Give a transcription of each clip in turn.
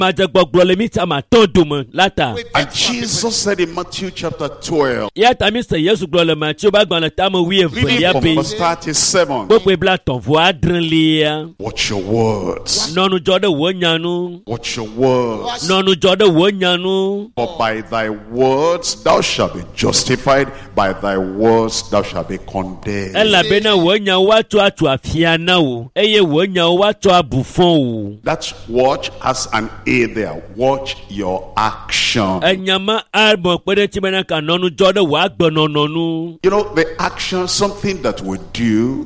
And Jesus said in Matthew chapter 12, reading from verse 37, watch your words. Watch your words. For by thy words thou shalt be justified, by thy words thou shalt be condemned. That's watch as an A there. Watch your action. You know, the action, something that we do,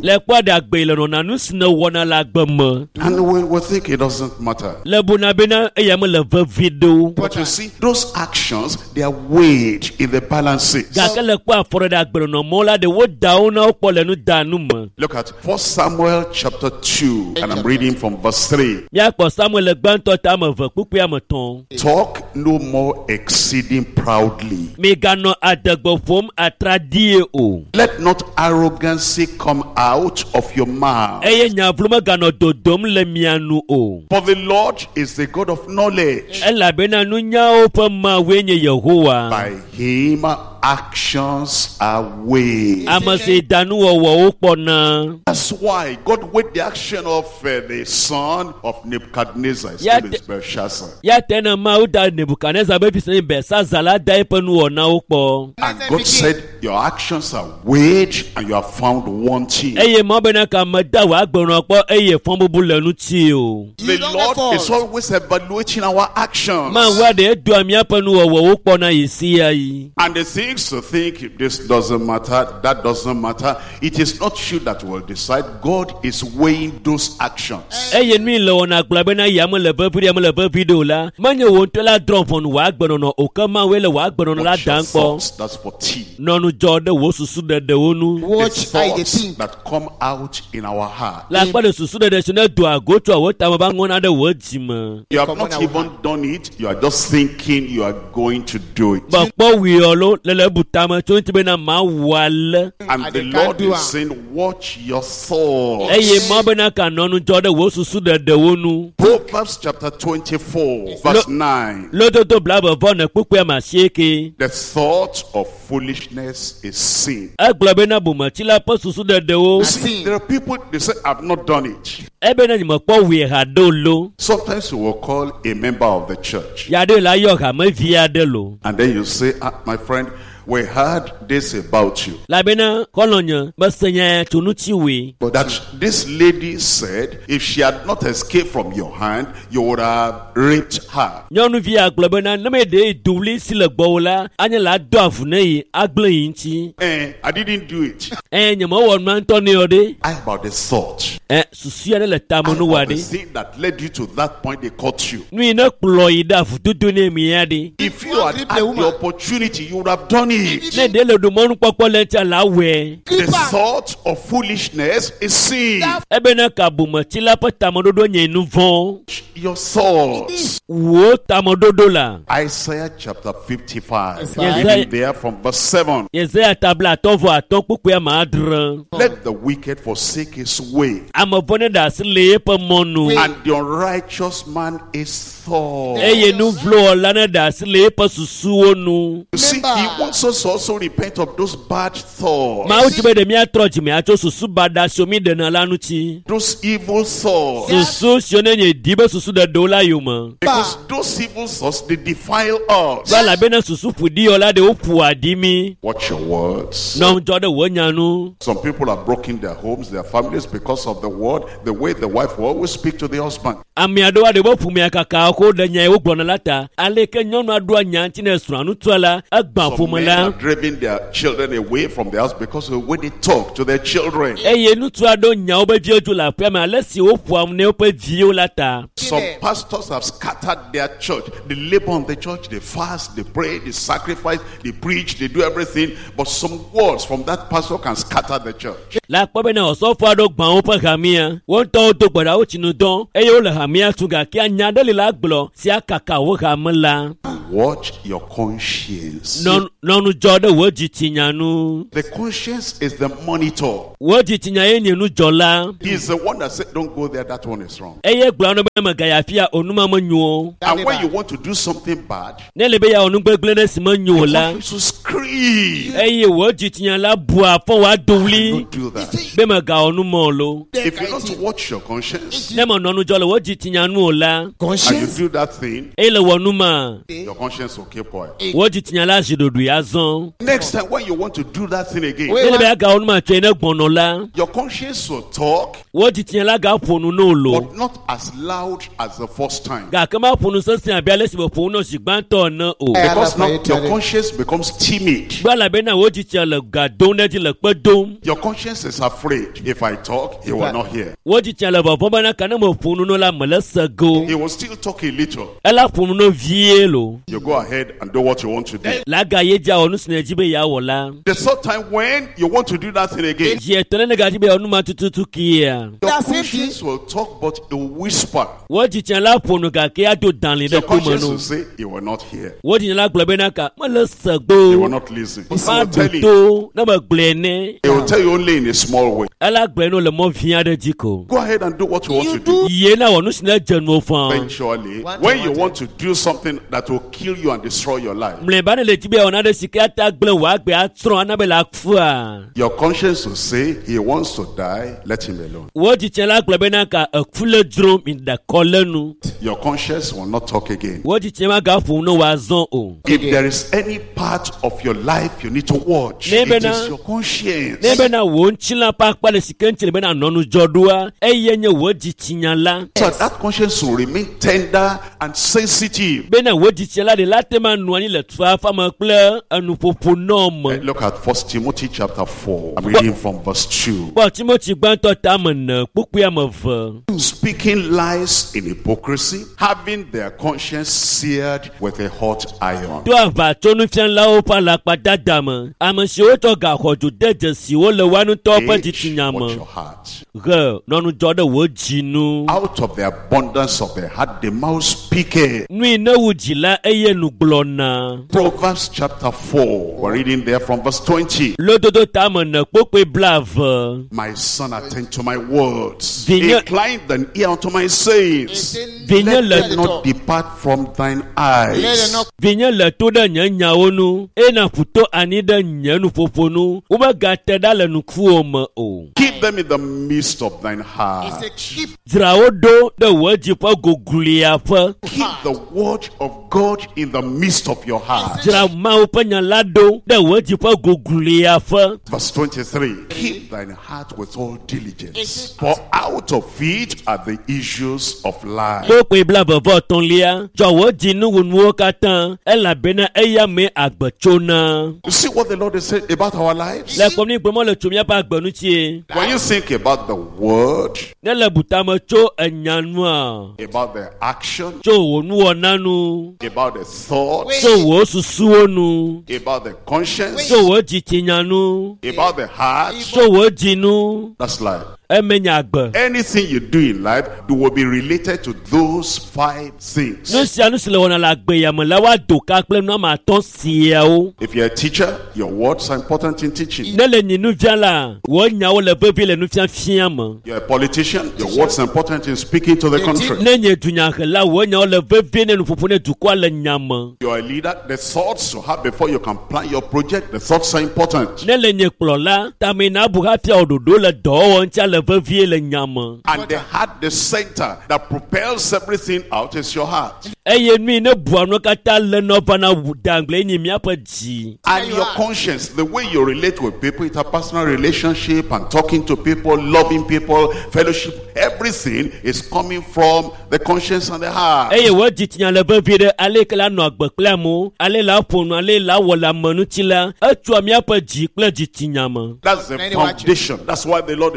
and we think it doesn't matter. But you see, those actions, they are weighed in the balances. Look at 1 Samuel chapter 2, and I'm reading from verse 3. Talk no more exceeding proudly. Let not arrogancy come out of your mouth. For the Lord is the God of knowledge. By him actions are weighed. That's why God weighed the action of the son of Nebuchadnezzar. His name is Belshazzar. And God said, your actions are weighed and you are found wanting. The Lord is always evaluating our actions. And the things to think, if this doesn't matter, that doesn't matter, it is not you that will decide. God is weighing those actions. That's for T. It's thoughts that come out in our heart. You have not even done it, you are just thinking you are going to do it. And the Lord is saying, watch your thoughts. Proverbs chapter 24 verse 9. The thought of foolishness is sin. See, there are people, they say, I've not done it. Sometimes you will call a member of the church, and then you say, my friend, we heard this about you. But that this lady said, if she had not escaped from your hand, you would have raped her. I didn't do it. How about the thought? How about the thing that led you to that point they caught you? If you had had the opportunity, you would have done it. The thought of foolishness is sin. Your thoughts. Isaiah chapter 55. Reading there from verse 7. Let the wicked forsake his way, and the unrighteous man is thought. You see, he wants us to also repent of those bad thoughts, those evil thoughts, because those evil thoughts, they defile us. Watch your words. Some people are broken their homes, their families, because of the word, the way the wife will always speak to the husband. Some men are driving their children away from the house because of the way they talk to their children. Some pastors have scattered their church. They labor on the church, they fast, they pray, they sacrifice, they preach, they do everything. But some words from that pastor can scatter the church. Watch your conscience. nonu jode wo jitinyanu. The conscience is the monitor. Wo jitinya ye nu jola. He is the one that said, don't go there, that one is wrong. Eye gblano be magayafia onuma manyo. And when you want to do something bad, Nele be ya onugbegle ne simanyo la. you should scream. Eye wo jitinya la bua fon wa dowli. Don't do that. Be maga onuma lo. If you don't watch your conscience, Ne mo nonu jole wo jitinyanu la. and you Conscience. do that thing, Ele wonuma. your conscience will keep quiet. Wo jitinya la jidodu yazon. Next time when you want to do that thing again, Nele be ya ga onuma twe ne gbono la. your conscience will talk, Wo jitinya la ga ponu no lo. but not as loud as the first time. Ga kama ponu so sin abi ale si bo ponu si gbanto na o. Because now your conscience becomes timid. Gbala be na wo jitinya le ga don na ti le pe dom. Your conscience is afraid. If I talk, he will not hear. Wo jitinya le bo bana kana mo ponu no la mele sego. He will still talk a little. Ela ponu no vie lo. You go ahead and do what you want to do. La ga ye ja onu sin ejibe ya wola. The third time when you want to do that thing again, Je tele ne ga jibe onu ma tututu kia. your That's it. conscience will talk, but it will whisper. Wo jitinya la ponu ga ke ado dan le de Your ko conscience will mono. say, he will not hear. Wo jitinya la gble be na ka mele He will sego. not listen. He Ma will tell you. do na ma gble ne. He will tell you only in a small way. Ela gble no le mo via de jiko. Go ahead and do what you want to do. Ye na onu sin jenu fan. Eventually, when you want to do something that will kill you and destroy your life, Mle ba ne le jibe ona de sikata gble wa gbe atro anabe la fua. your conscience will say, he wants to die, let him alone. Wo jitinya la gble be na ka akule drum in the kolenu. Your conscience will not talk again. Wo jitinya ma ga fu no wa zon o. If there is any part of your life you need to watch, Nebe it na- is your conscience. Nebe na wo nchila pa pa le sikenchi le be na nonu jodua. Eye nye wo jitinya la. So that conscience will remain tender and sensitive. Be na wo jitinya la de la tema nuani le twa fa ma kple anu popo nom. Look at 1 Timothy chapter 4. I'm reading from verse 2. Bo Timothy gbanto ta mena pupu ya mava. Speaking lies in hypocrisy, having their conscience seared with a hot iron. Do ava tonu fian la o pa la pa dada ma. Amasi o to ga hoju deje si wo le wanu to pa Age jitinya what ma. your heart. Ge nonu jode wo jinu. Out of the abundance of the heart, the mouth speaketh. Nui na wujila eye nu glona. Proverbs chapter 4. We're reading there from verse 20. Lododo ta mena pupu blave. My son, attend to my words. Vigne- Incline thine ear unto my sayings. Vigne Let them le not depart from thine Let them eyes. not Vinya le to de nye nyawo nu. E na puto ani de nye nu popo nu. Uma gate da le nu kuo me o. Keep them in the midst of thine It's heart. a keep. Zrawo do de waji pa gogulia pa. Keep the word of God in the midst of your heart. Zra ma pa nya lado de waji pa gogulia pa. Verse 23. Keep thine heart with all diligence, for out of it are the issues of life. Po pe bla bavo ton lia. Jowo jinu wonu katan. Ela bena eya me agbachona. You see what the Lord is saying about our lives? Le kom ni gbomo le tumia pa agbanu tie. When you think about the word, Ne le butama cho enyanua. about the action, Cho wonu onanu. about the thought, Cho wo susu onu. about the conscience, Cho wo jitinyanu. about the heart, So wo jinu that's life. emenya agbe. Anything you do in life will be related to those 5 things. No sia no sile wona la gbe ya mo la wa do ka ple no ma ton sia o. If you're a teacher, your words are important in teaching. Ne le nyinu viala. Wo nya wo le vevi le nu fia fia mo. You're a politician, your words are important in speaking to the country. Ne nye dunya la wo nya wo le vevi ne nu popo ne du kwa le nyama. You're a leader, the thoughts you have before you can plan your project, the thoughts are important. Ne le nye kplola tamina bu ha fia ododo le do wo ntia le vevi le nyama. And the heart, the center that propels everything out is your heart. Eye nui ne bua no kata le no bana dangle ni mia pa ji. And your conscience, the way you relate with people, interpersonal relationship and talking to people, loving people, fellowship, everything is coming from the conscience and the heart. Eye wo jitinya le vevi de ale kala no agbe kple mo. Ale la ponu ale la wo la manu ti la. Etu mia pa ji kple jitinya mo. That's the Many watching. foundation. That's why the Lord is saying,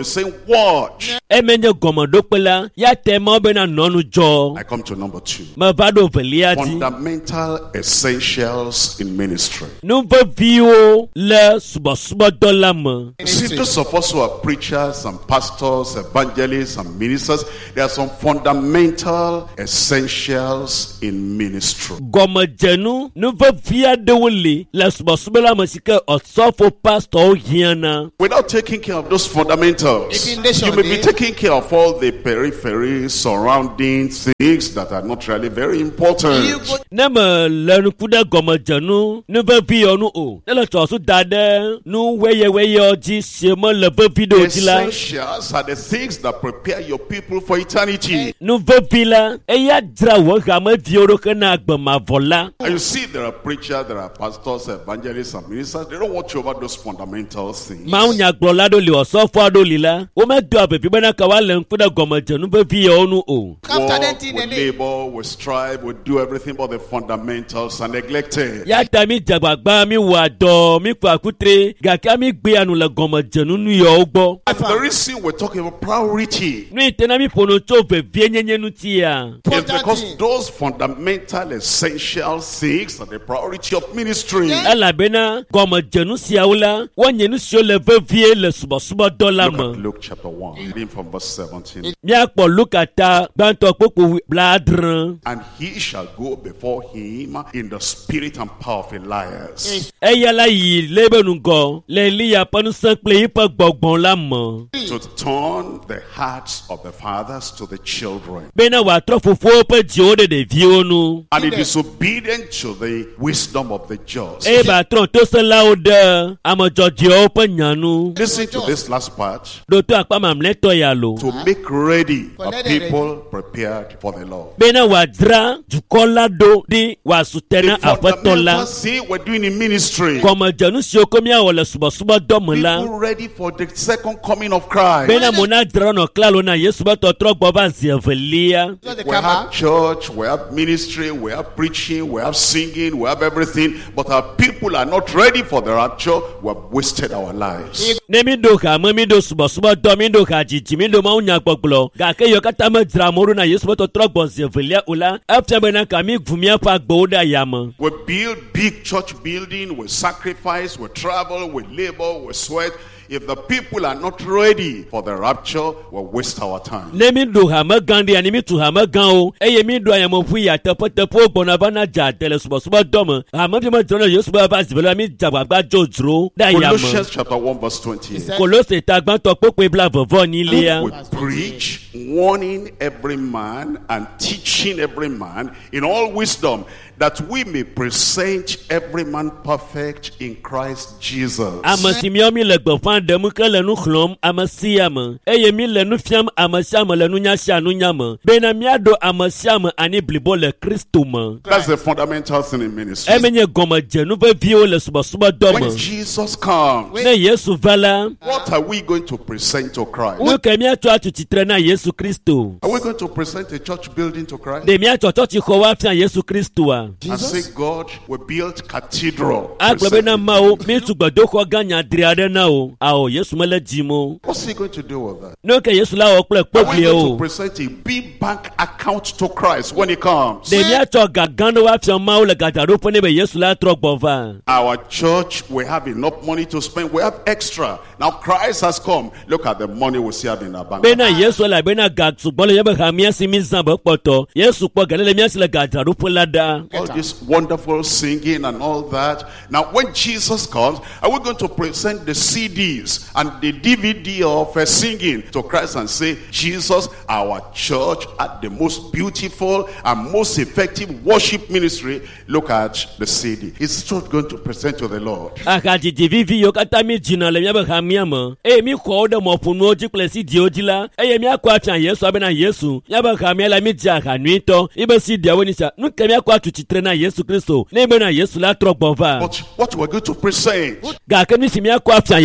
watch. Emenye gomodopela ya tema bena nonu jo. I come to number 2. Mabado veliati. Fundamental essentials in ministry. Number view le suba dolama. See, those of us who are preachers and pastors, evangelists and ministers, there are some fundamental essentials in ministry. Gomajenu number via de wuli le suba masika osofo pastor hiana. Without taking care of those fundamentals, you may be taking care of all the periphery surrounding things that are not really very important. Nema lenu kuda gomajenu number via nu o. Nela tosu dade nu weye oji shema le video jila. Essentials are the things that prepare your people for eternity. Number villa eya dra wo gama dioro kana agbama vola. And you see, there are preachers, there are pastors, evangelists, and ministers. They don't watch over those fundamental things. Maunya glolado li osofo ado lila. O me do abebi bana kawale nkuda gomajenu be via onu o. We labor, we strive, we do everything, but the fundamentals are neglected. Ya tami jabagba mi wado mi kwakutre gaka mi gbe anu le gomajenu nu yo ogbo. And the reason we're talking about priority Nu itena mi pono to be vienyenye nu tia. is because those fundamental essential things are the priority of ministry. Ela bena gomajenu siaula wanyenu sio le vie le suba dollar Look ma. at Luke chapter 1, reading from verse 17. Mi akpo lukata banto popo bladran. And he shall go before him in the spirit and power of Elias, Eyala yi lebenungo le liya panu sankple ipa gbogbon la mo. to turn the hearts of the fathers to the children, Bena wa trofofo pe jiode de vionu. and it is obedient to the wisdom of the just. E ba tron to se laude amojo dio pe nyanu. Listen to this last part. Do to akpa mamleto ya lo. To make ready a people prepared for the Lord. Bena wa dra jukola do di wa sutena The fundamental afetola. thing we're doing in ministry. Koma janu si okomia wala suba domola. People ready for the second coming of Christ. Bena mona dra no klalo na Yesu ba to trok baba zievelia. We have church, we have ministry, we have preaching, we have singing, we have everything, but our people are not ready for the rapture. We have wasted our lives. Nemi do ka mami do suba do mi do ka jiji mi do ma unya gbogbo. Ga ke yo kata ma dra moru na Yesu ba to trok bo zievelia ula. After bena ka mi gvumia pa gboda yama. We build big church building, we sacrifice, we travel, we labor, we sweat. If the people are not ready for the rapture, we'll waste our time. Nemi do ha ma gandi ani mi tu ha ma gan o. Eye mi do ayamo fu ya tepo gbona bana ja tele suba do mo. Ha ma bi ma dra na Yesu ba ba zievelia mi jabagba jojro da yama. Colossians chapter 1 verse 28. Kolose ta gban to pope bla vovo ni le. We preach, warning every man and teaching every man in all wisdom, that we may present every man perfect in Christ Jesus. Amasi mi omi le gbofan de mu kele nu khlom amasiam. Eye mi le nu fiam amasiam le nu nyasha nu nyam. Bena mi ado amasiam ani blibo le Kristo mo. That's the fundamental thing in ministry. Emenye goma je nu be bio le suba do mo. When Jesus comes, Ne Yesu vala. what are we going to present to Christ? Nu ke mi ato atu titre na Yesu Kristo. Are we going to present a church building to Christ? De mi ato ti ko wa fian Yesu Kristo a. And say, God, we built cathedral. Agbe na ma o mi tu gbodo ko ganya driade na o. A o Yesu mele jimo. What's he going to do with that? Nu ke Yesu la o ple Are we popli going to o. present a big bank account to Christ when he comes? De mi ato gagando wa fian ma o le gadaro pone be Yesu la tro gbova. Our church, we have enough money to spend. We have extra. Now Christ has come. Look at the money we still have in our bank. Bena Yesu la bena gag sugbole yebe hamia si mi zamba poto. Yesu po galele mi asile gadaro polada. All this wonderful singing and all that. Now when Jesus comes, are we going to present the CDs and the DVD of singing to Christ and say, Jesus, our church had the most beautiful and most effective worship ministry. Look at the CD. Is church going to present to the Lord? Akaji divivi yo kata mi jina le yebe hamia mo. Mi ko de mo punu oji plesi di ojila. Mi akwa fian Yesu abena Yesu. Yebe hamia la mi ja kanuito. Ibe si dia woni sa. Nu ke mi akwa tu titre na Yesu Kristo. Ne be na Yesu la tro gbova. But what we're going to present? Ga ke mi si mi akwa fian Yesu la.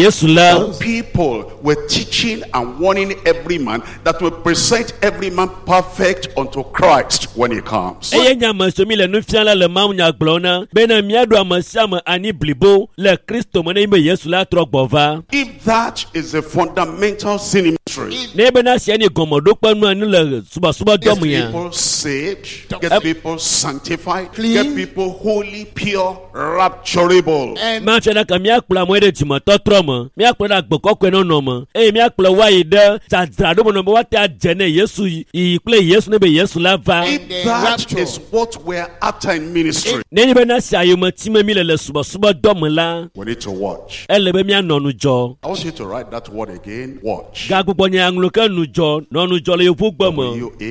la. People were teaching and warning every man that will present every man perfect unto Christ when he comes. Eye nyama somi le nufiala le mawu nyagbona bena miado amasiame ani blibo le Kristo mene ime Yesu la trogbova. If that is a fundamental sin ministry, Ne bena si ani gomodo panu ani le suba get domu ya. people saved, get people sanctified, get people holy, pure, rapturable. Ma fena ka miakpla mwede jimoto tromo miakpla da gbokokwe no nomo miakpla wa ide zadrado no wate ajene Yesu ikple Yesu ne be Yesu la va. If that is what we're after in ministry, Ne bena si ayoma time mi le suba domu la. we need to watch. Elebe mi anonu jo. I want you to write that word again. Watch. Ga gbogbo nya angloka nu jo nonu jo le yofu gbomo.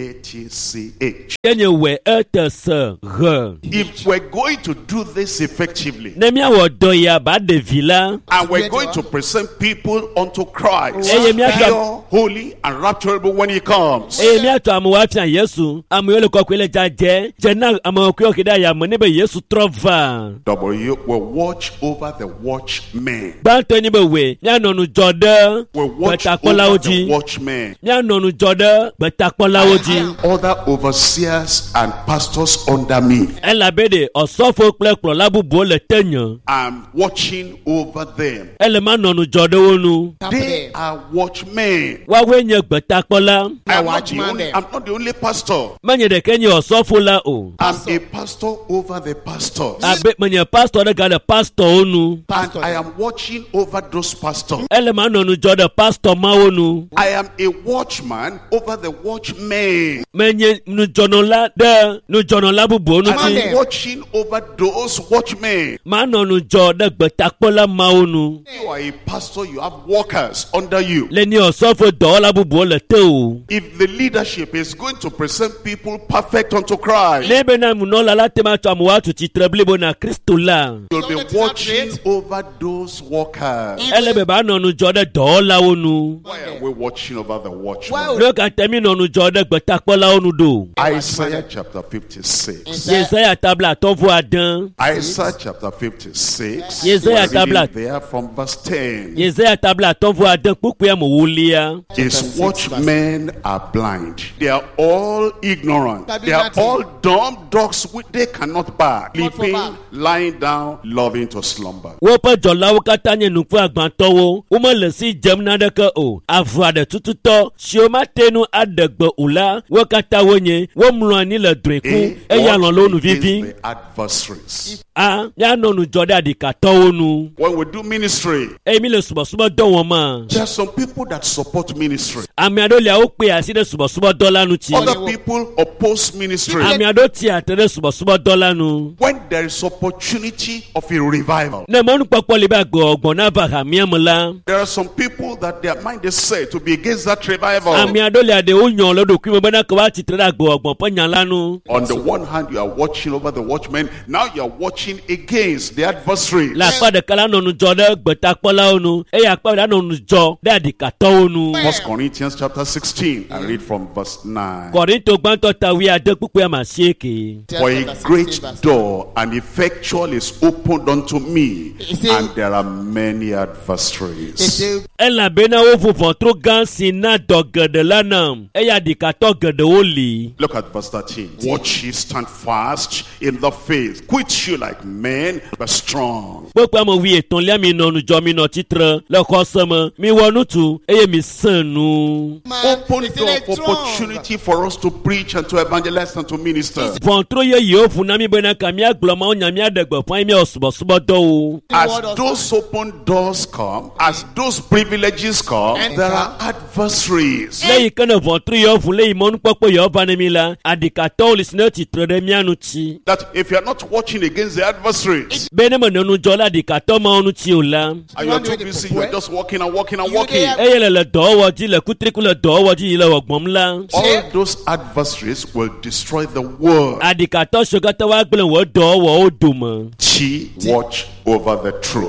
WATCH. Kenye we etese re. If we're going to do this effectively, Ne mi awo do ya ba de villa. and we're going to present people unto Christ, Eye mi aka pure, holy, and rapturable when he comes, mi ato amu wa fian Yesu amu yole ko kwele jaje jena amu ko kida ya mo ne be Yesu trova. W will watch over the watchmen. Ba to ni be we mi anonu jo de Will watch betakola over the oji. watchmen. Mi anonu jo de betakola oji. Other overseers and pastors under me. Elabede osofo plekplo labubo le tenyo. I'm watching over them. Ele ma nonu jo de wonu. They are watchmen. Wa we nye betakola. I'm not the only pastor. Manye de kenye osofo la o. I'm a pastor over the pastors. Abe manye pastor de ga de pastor onu. And I am watching over those pastors. Ele ma nonu jo de pastor ma onu. I am a watchman over the watchmen. Menye nu jono la de nu jono la bubo onu I'm ti. watching over those watchmen. Ma nonu jo de betakola ma onu. You are a pastor, you have workers under you. Le ni osofo do la bubo le te o. If the leadership is going to present people perfect unto Christ, Lebe na munola la tema to amu watu chitreblibo na Kristo la. you'll be watching over those workers. Elebe ba nonu jo de do la onu. Why are we watching over the watchmen? Look at me nonu jo de betakola onu do. Isaiah chapter 56. Yesaya tabla tonfu adan. Isaiah chapter 56. Yesaya We're reading tabla. there from verse 10. Yesaya tabla tonfu adan pupu ya muwulia. His watchmen are blind. They are all ignorant. They are all dumb dogs. They cannot bark. Sleeping, lying down, loving to slumber. Wopa jola wakata nye nukwu agbantowo. Uma lesi jem nadeke o. Avade tututo. Shioma tenu adegbe ula. Wakata wenye. Womlwani le dreku. Eya lonu vivi. The adversaries. Ya nonu jode adikatowo nu. When we do ministry, Mi le suba do wama. there are some people that support ministry. Ami ado le okpe aside suba dola nu ti. Other people oppose ministry. Ami ado ti atere suba dola nu. When there is opportunity of a revival, Ne monu popo libe agbo ogbon na ba hamiamla. there are some people that their mind is set to be against that revival. Ami ado le ade unyon lodo kwi mbana kwa titere agbo ogbon panyala nu. On the one hand, you are watching over the watchmen. Now you are watching against the adversaries. La pa de kala nonu jode gbetapola onu. Eya pa da nonu jo de adikato onu. 1 Corinthians chapter 16. I read from verse 9. Korinto gbanto tawi ade pupu ama sieke. For a great door and effectual is opened unto me, and there are many adversaries. Ela bena wo fufon tro gansi na dogede lana. Eya dikato gede oli. Look at verse 13. Watch ye, stand fast in the faith. Quit you like men, but strong. Popo amo wi eton lia mi nonu jo mi no titre. Le koseme mi wonu tu eye mi senu. Open door for opportunity for us to preach and to evangelize and to minister. Von tro ye yo funa mi bena kamia gloma onya mi adegbe fun mi osubo do. As those open doors come, as those privileges come, there are adversaries. Leyi kana von tro yo fun leyi monu popo yo banimila adikato lisne titre de mianu ti. That if you are not watching against the adversaries, Bene mo nonu jo la adikato ma onu ti ola. and you are too busy, you are just walking and walking and walking. Eye le do woji le kutriku le do woji le ogbomla. All those adversaries will destroy the world. Adikato shogata wa gbele wo do wo oduma. Watch over the truth.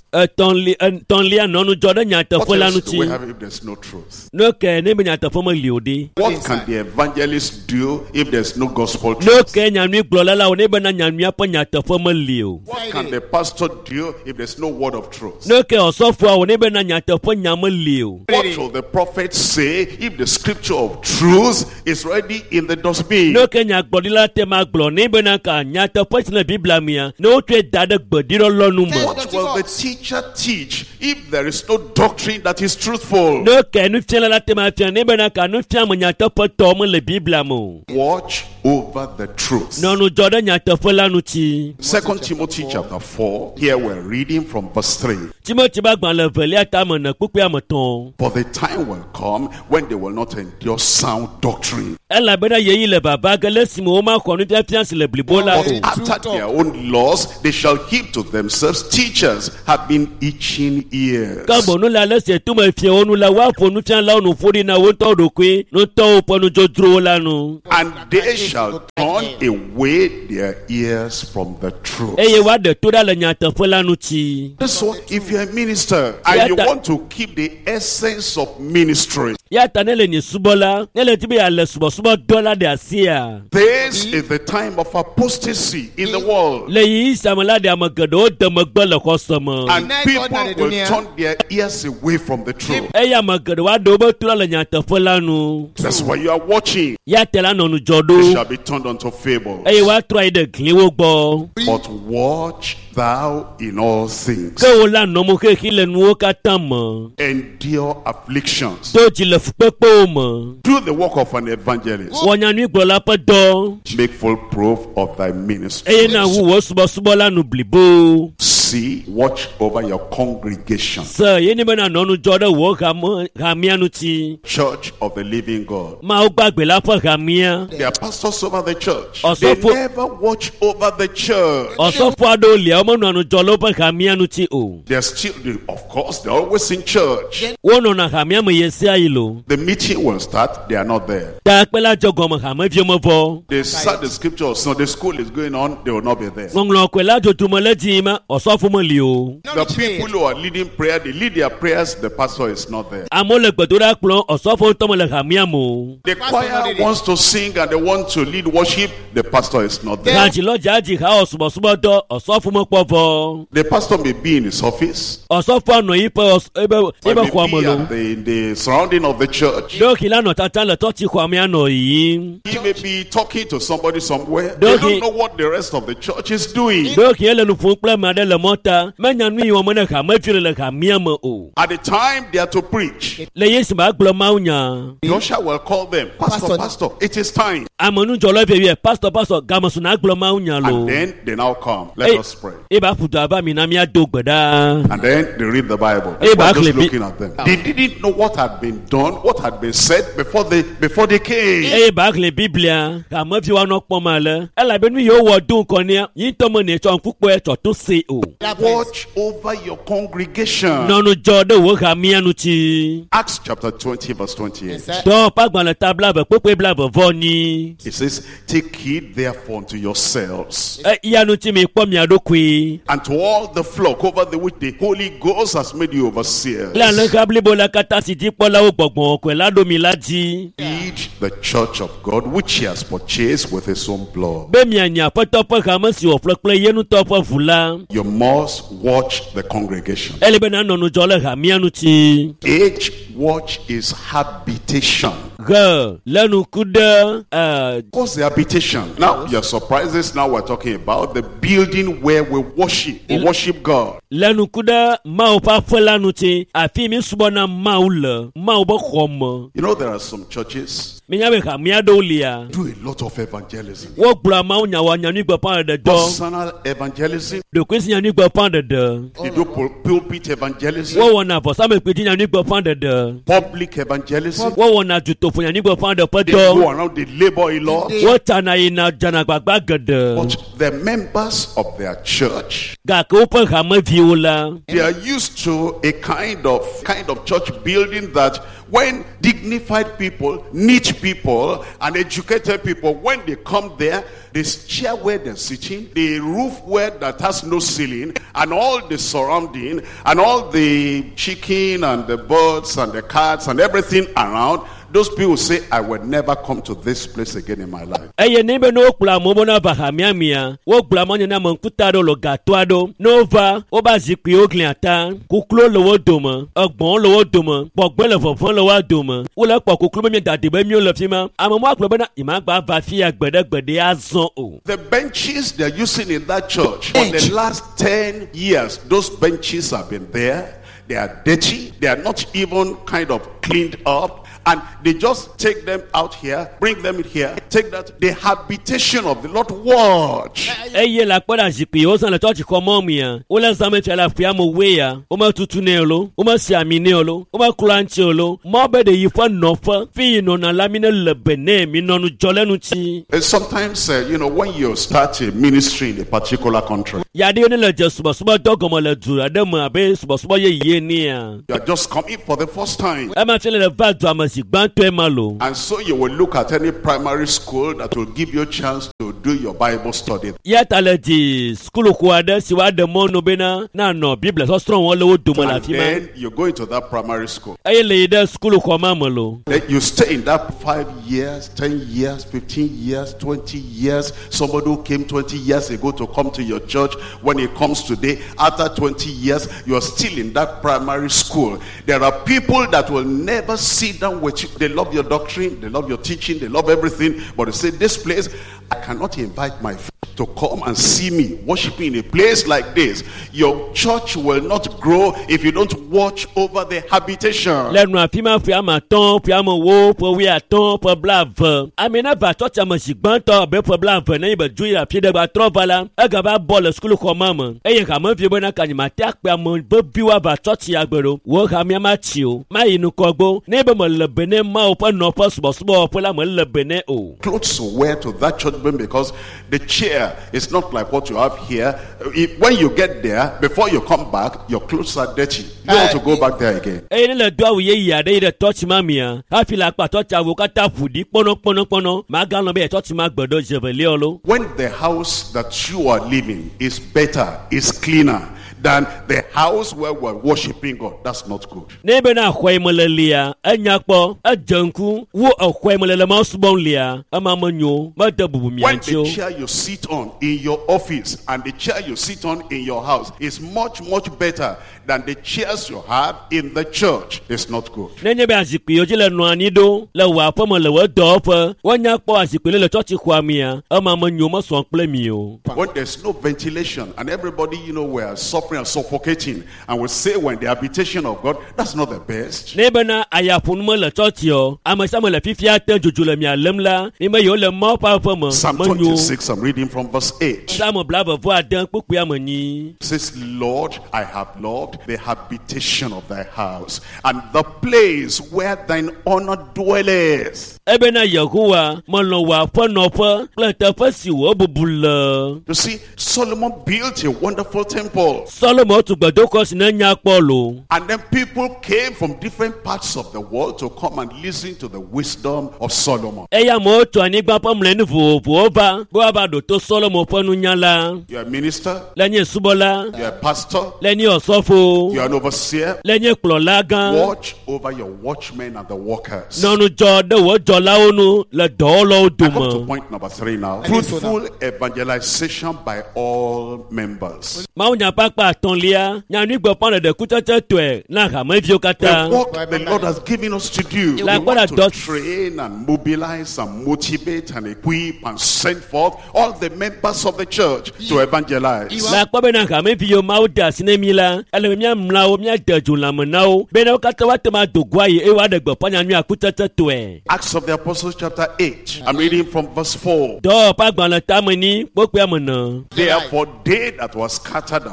Tonlia nonu joda nyata What folanu else do we ti. have if there's no truth? No ke ne be nyata foma liodi. What can the evangelist do if there's no gospel No truth? ke nyanu gbola la ne be na nyanu apa nyata foma lio. What can the pastor do if there's no word of truth? No ke osofo a ne be na nyata fo nyama lio. What will the prophet say if the scripture of truth is already in the dustbin? No ke nya gbodila te ma gbo ne be na ka nyata fo na biblia mia. No twe dada gbodiro lonu mo. What will the teacher teach if there is no doctrine that is truthful? No ke nu tiela la te ma fia ne be na ka nu fia mo nyata fo to mo le biblia mo. Watch over the truth. No nu joda nyata fo lanu ti. 2 Timothy chapter 4, here we're reading from verse 3. Timothy ba gban le velia ta mo na pupu amaton. For the time will come when they will not endure sound doctrine, Ela be na yeyi le baba gele simo ma ko nu fia se le blibo la but o. after their own laws they shall heap to themselves teachers having itching ears. Kabo nu la le se tu ma fie onu la wa fo nu fia la onu fo di na wo to do kwe nu to po nu jo dro la nu. And they shall turn away their ears from the truth. Eye wa de to da le nyata fo la nu ti. That's what if you're a minister and you want to keep the essence of ministry. Ya ta ne le ni subola, ne le ti be ya le subo dollar de asia. This is the time of apostasy in the world. Le yi samala de amagado de magbo le kosoma. And people will turn their ears away from the truth. Eya magado wa do be to le nyata fo la nu. That's why you are watching. Ya te la no nu They jodo. shall be turned unto fables. Eye wa try de gliwo gbo. But watch thou in all things. Ke o la no mo ke ki le nu o ka tan mo. Endure afflictions. To ti le fupepo mo. Do the work of an evangelist. Wonya nu gbola pe do. Make full proof of thy ministry. Eye na wu wo subo la nu blibo. See, watch over your congregation. Sir, ye ni be na no nu jodo wo ga mia nu ti. Church of the living God. Ma o gbagbe la fo ga mia. They are pastors over the church. Also They for- never watch over the church. Osofo ado le omo nu anu jolo pe ga mia nu ti o. They're still, of course, they're always in church. Wono na ga mia mo yesi ayilo. The meeting will start, they are not there. Ta pe la jogo mo ga mo fi mo vo. They start the scripture, so the school is going on, they will not be there. Ngonglo ko la jotu mo le ji ma osofo mo li o. The people who are leading prayer, they lead their prayers, the pastor is not there. Amo le gbadura klon osofo to mo le ga mia mo. The choir wants to sing and they want to lead worship, the pastor is not there. Ga ji lo jaji ha osubo do osofo mo po vo. The pastor may be in his office, Osofo no yi pe ebe or kwa mo may lo. be in the surrounding of the church. Do ki la no tata le to ti kwa mia no yi. He may be talking to somebody somewhere. They Don't don't he- know what the rest of the church is doing. Do ki ele nu fun ple ma de le mota. Menya nu yi wo mo na ga ma fi le ga mia mo o. At the time they are to preach, Le yesu ba gbo ma unya. the usher will call them, Pastor, it is time. Amonu jolo be wi pastor gamosu na gbo ma unya lo. And then they now come. Let us pray. E ba futu aba mi na mi ado gbeda. And then they read the Bible. Hey, We're just Barclay, looking at them. They didn't know what had been done, what had been said before they came. E ba kle biblia ka mo fi wa no pon ma le. E la be nu yo wo dun kan ni yin to mo ne cho pupo e cho to se o. Watch over your congregation. No nu jodo wo ga mi anu ti. Acts chapter 20 verse 28. Do pa gban le tabla be popo bla be vo ni. It says, take heed therefore unto yourselves E ya nu ti mi po mi adokwe. and to all the flock over the which the Holy Ghost has made you overseers. La le kabli bo la kata si di po la o gbogbon ko la do mi la ji. Feed the church of God which he has purchased with his own blood. Be mi anya po to po ga mo si o flok ple yenu to po fula. You must watch the congregation. Ele be na no nu jolo ga mi anu ti. Each watch is habitation. Ga lenu kuda What's the habitation? Now you're surprised. This now we're talking about the building where we worship God. lenu kuda mau pa fola nu ti afi mi subo na mau le mau bo khom. You know there are some churches Mi nya be ka mi ado lia. do a lot of evangelism. Wo gbla mau nya wa nya ni gbe pan de do. Personal evangelism. De kwesi nya ni gbe pan de de. They do pulpit evangelism. Wo wona for sa me pe nya ni gbe pan de de. Public evangelism. Wo wona juto to fún yàn nígbà fún àdọ̀pẹ́ They dọ́. go around, they labor a lot. Wọ́n tànà iná jànà gbàgbà gẹ̀dẹ̀. But the members of their church, Gàkẹ́ ó pẹ́ hàmẹ́ fi wò la. they are used to a kind of church building that when dignified people, neat people, and educated people, when they come there, this chair where they're sitting, the roof where that has no ceiling, and all the surrounding, and all the chicken and the birds and the cats and everything around, those people say, I will never come to this place again in my life. Eye níbẹ̀ ní ó kpla mọ́ bọ́nà bàhà míàmíà. Wọ́n kpla mọ́ nyina mọ̀ nkúta dọ̀ lọ gàtọ́ àdó. N'ova, ó bá zikpi ó gli ata. Kúkúló lọ́wọ́ dòmọ̀. Ọgbọ̀n lọ́wọ́ dòmọ̀. Pọ̀gbẹ́ lọ fọ̀fọ́n lọ́wọ́ dòmọ̀. Wọ́n pọ̀ kúkúló bẹ́ẹ̀ mi dàdé bẹ́ẹ̀ mi ò lọ fi ma. Àmọ́ mọ́ àkùrọ̀ bẹ́ẹ̀ náà ìmọ̀ àgbà bá fi àgbẹ̀dẹ́gbẹ̀dẹ́ azán o. The benches they're using in that church, for the last 10 years, those benches have been there. They are dirty. They are not even kind of cleaned up. And they just take them out here, bring them in here, take that. The habitation of the Lord, watch. Eye la kpọ́dà zikpi ó sàn lè tọ́jú kọ́ mọ́ mi ya. Ó lè zàmẹ́ tí a la fi àmọ́ wé ya. Ó ma tutu ní olo. Ó ma si àmì ní olo. Ó ma kúrò àǹtí olo. Mọ́ bẹ́ẹ̀ de yìí fọ́ nọ́fọ́. Fi ìnọ̀nà lámínà lẹ̀bẹ̀ náà mi nọ́nu jọlẹ́nu ti. Sometimes, when you start a ministry in a particular country, Yàdé yóò nílẹ̀ jẹ sùbọ̀sùbọ̀ dọ́gọ̀mọ̀ lẹ̀ dùrù àdéhùn àbẹ́ sùbọ̀sùbọ̀ yẹ yé ní ya. you are just coming for the first time. Ẹ máa fi lè va dùn àmọ̀ sí gbáǹtọ́ ẹ máa lò. And so you will look at any primary school that will give you a chance to do your Bible study. Yàtà lẹ di sukulu kó adé siwa dẹ mọ́nu bẹ́ẹ̀ náà nọ bíbélì sọ́sọ́rọ̀ wọn lọ́wọ́ dùnmọ̀ la And fi ma. then you go into that primary school. Ẹ lè yí dẹ sukulu kọ́ máa mọ̀ lò. Then you stay in that 5 years, 10 years, 15 years, 20 years. Somebody who came 20 years ago to come to your church, when he comes today, after 20 years, you're still in that primary school. There are people that will never sit down with you. They love your doctrine, they love your teaching, they love everything. But they say, this place, I cannot invite my friends to come and see me worshiping in a place like this. Your church will not grow if you don't watch over the habitation. Lẹ́nu àfimá fi àmà tán fi àmà wo pọ̀ wí àtán pọ̀ bla vẹ̀. Àmì náà bá tọ́jà mọ̀ sí gbọ́ntọ́ ọ̀bẹ pọ̀ bla vẹ̀ náà ibẹ̀ ju ìyá fi dẹ́gba trọ́ba la. Ẹ gà bá bọ́ọ̀lù sukulu kọ́ máa mọ̀. Ẹ yẹ kà mọ́ fi bọ́ náà kà nyìmá tẹ́ àpè àmọ́ bó bí wà bá tọ́tì àgbẹ̀rọ. Wọ́n kà mí àmà tì o. Má yìí nu kọ́ gbó. Ní ibẹ̀ mọ̀ lẹ̀bẹ̀nẹ̀ má o pọ̀ nọ pọ̀ sùbọ̀sùbọ̀ pọ̀ la mọ̀ lẹ̀bẹ̀nẹ̀ o. Clothes to wear to that church building, because the chair is not like what you have here. When you get there, before you come back, your clothes are dirty. You don't want to go back there again. Ẹ nílẹ̀ dọ́ àwòye yìí àdé yìí dẹ̀ tọ́tì má mi à. Káfí la pa tọ́tì àwò kátà fùdí pọ́nọ́pọ́nọ́pọ́nọ́. Màá gà lọ bẹ́ẹ̀ tọ́tì má gbọ̀dọ̀ jẹ̀bẹ̀lẹ́ ọ lọ. When the house that you are living is better, is cleaner than the house where we're worshiping God, that's not good. N'ebe na ahwa imele lia, enyakpo, ejenku, wo ahwa imele le ma subon lia, ama manyo, ma debubu When the miancho. chair you sit on in your office and the chair you sit on in your house is much, much better than the chairs you have in the church, it's not good. Nenye be azikpi oji le nuanido, le wa pomo le we dope, wanyakpo azikpi le chochi kwa mia, ama manyo ma son ple mio. When there's no ventilation and everybody, we're suffering and suffocating, and we say when the habitation of God, that's not the best. N'ebe na ayapun mo le chochi yo, ama sa mo le fifia ten juju le mia lemla, ni me yo le mo pa pomo, Psalm 26, I'm reading from verse 8. Sa mo blaba vo aden puku ya mani. It says, Lord, I have loved the habitation of thy house, and the place where thine honor dwelleth. Ebe na Yehowa, mo lo wa po no po, planta pasi wo bubula. You see, Solomon built a wonderful temple. Solomon tu gbadoko si na nyakpo lo. And then people came from different parts of the world to come and listen to the wisdom of Solomon. Eya mo to anigba pamle ni vo ba, bo abado to Solomon ponu nyala. You're a minister, Lenye subola, you're a pastor, lenye osofo, you're an overseer. lenye klolagan. Watch over your watchmen and the workers. Nonu jo de wo jo la onu le do lo I come to duma. point number 3 now. Fruitful evangelization by all members. Ma unya pakpa tonlia, nya ni gbo pan de kutete twe na ha me vio The kata. work the Lord has given us to do. We Like want what to I thought. train and mobilize and motivate and equip and send forth all the members of the church to evangelize. La kwa be na ha me vio ma o da sinemila, ele mia mla o mia de jun la menao. Be na kata wa te ma dogwa yi e wa de gbo pan nya ni akutete twe. Acts of the Apostles chapter 8. I'm reading from verse 4. Do pa gban le tamani, po pe amana. Therefore they that were scattered abroad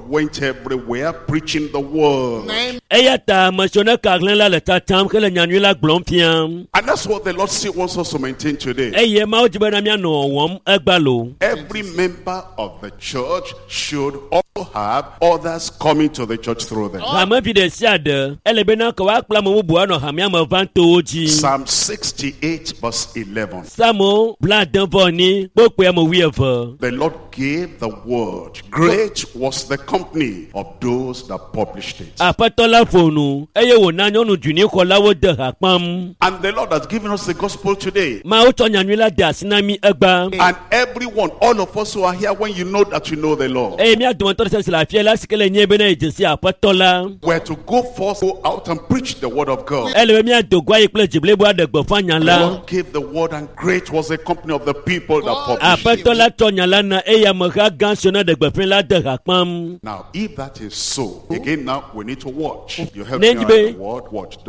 went everywhere preaching the word. Eya ta mashona kaglen la ta tam kele nyanyu la glompiam. And that's what the Lord still wants us to maintain today. Eye ma ojibana mi no wom egbalo. Every member of the church should also have others coming to the church through them. Hama bi de siade elebena ka wa kpla mo bu ano hamia ma vanto oji. Psalm 68 verse 11. Samo bladan voni pope mo wieva. The Lord gave the word. Great was the company of those that published it. Apatola fonu eye wo na nyonu juni ko lawo de hapam. And the Lord has given us the gospel today. Ma o to nyanyu la de asinami egba. And everyone, all of us who are here, when you know that you know the Lord, Mi adon to se la fie la sikele nye be na ejesi apatola. we're to go forth, go out and preach the word of God. Elebe mi adogwa iple jible bu adegbo fanya The la. Lord gave the word, and great was the company of the people that published it. Apatola to nyala na eya mo ga gansona degbo fin la de hapam. Now, if that is so, again, now we need to watch. You help me out Nenjibe. the word. Watch.